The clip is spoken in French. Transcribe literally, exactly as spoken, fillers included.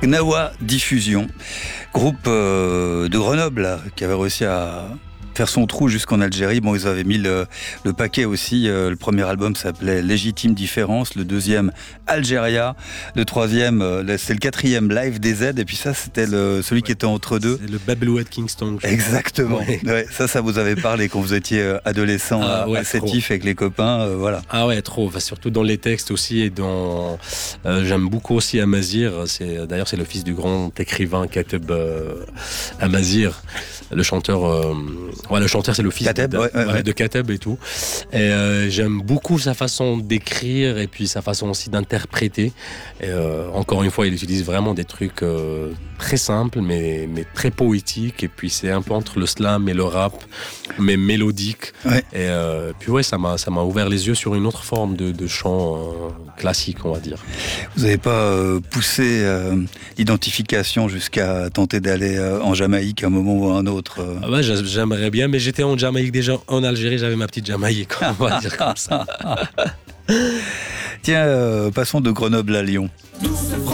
Gnawa Diffusion, groupe euh, de Grenoble là, qui avait réussi à faire son trou jusqu'en Algérie. Bon, ils avaient mis le, le paquet aussi. Euh, le premier album s'appelait Légitime Différence, le deuxième Algéria, le troisième, euh, c'est le quatrième Live des Z, et puis ça c'était le, celui ouais, qui était entre deux. C'est le Babylou Kingston. Exactement. Ouais. Ouais, ça, ça vous avait parlé quand vous étiez adolescent ah, à, ouais, à Sétif avec les copains, euh, voilà. Ah ouais, trop. Enfin, surtout dans les textes aussi et dans. Euh, j'aime beaucoup aussi Amazir. C'est d'ailleurs c'est le fils du grand écrivain Kateb euh, Amazir, le chanteur. Euh, Ouais, le chanteur, c'est le fils Kateb, de, ouais, ouais, ouais, ouais. de Kateb et tout. Et euh, j'aime beaucoup sa façon d'écrire et puis sa façon aussi d'interpréter. Et, euh, encore une fois, il utilise vraiment des trucs euh, très simples, mais, mais très poétiques. Et puis c'est un peu entre le slam et le rap, mais mélodique. Ouais. Et euh, puis ouais, ça m'a, ça m'a ouvert les yeux sur une autre forme de, de chant euh, classique, on va dire. Vous n'avez pas euh, poussé euh, l'identification jusqu'à tenter d'aller euh, en Jamaïque à un moment ou à un autre euh... Ah ouais, j'aimerais bien, mais j'étais en Jamaïque déjà. En Algérie, j'avais ma petite Jamaïque, on va dire comme ça. Tiens, euh, passons de Grenoble à Lyon. Douce